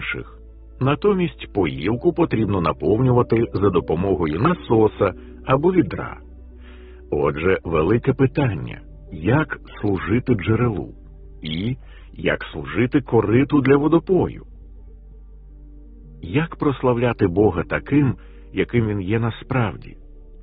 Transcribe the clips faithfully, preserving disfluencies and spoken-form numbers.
інших. Натомість поїлку потрібно наповнювати за допомогою насоса або відра. Отже, велике питання – як служити джерелу? І як служити кориту для водопою? Як прославляти Бога таким, яким Він є насправді?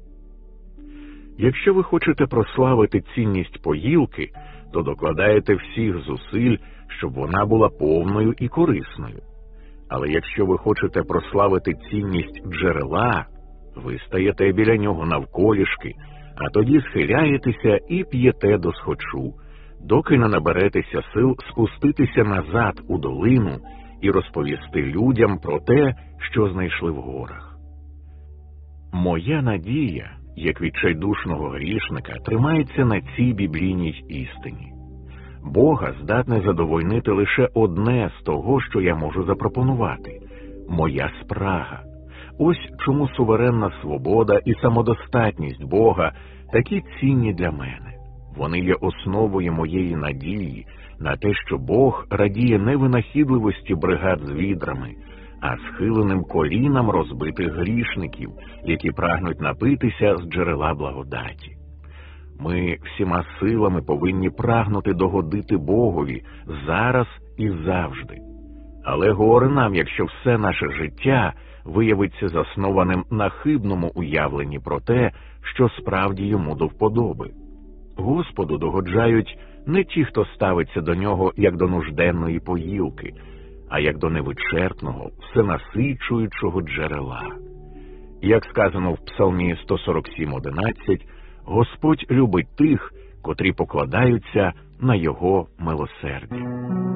Якщо ви хочете прославити цінність поїлки, то докладаєте всіх зусиль, щоб вона була повною і корисною. Але якщо ви хочете прославити цінність джерела, ви стаєте біля нього навколішки, а тоді схиляєтеся і п'єте досхочу, доки не наберетеся сил спуститися назад у долину і розповісти людям про те, що знайшли в горах. Моя надія, як відчайдушного грішника, тримається на цій біблійній істині. Бога здатне задовольнити лише одне з того, що я можу запропонувати – моя спрага. Ось чому суверенна свобода і самодостатність Бога такі цінні для мене. Вони є основою моєї надії на те, що Бог радіє не винахідливості бригад з відрами, а схиленим колінам розбитих грішників, які прагнуть напитися з джерела благодаті. Ми всіма силами повинні прагнути догодити Богові зараз і завжди. Але горе нам, якщо все наше життя виявиться заснованим на хибному уявленні про те, що справді йому до вподоби. Господу догоджають не ті, хто ставиться до нього як до нужденної поїлки, а як до невичерпного, всенасичуючого джерела. Як сказано в Псалмі сто сорок сім одинадцять, Господь любить тих, котрі покладаються на його милосердя.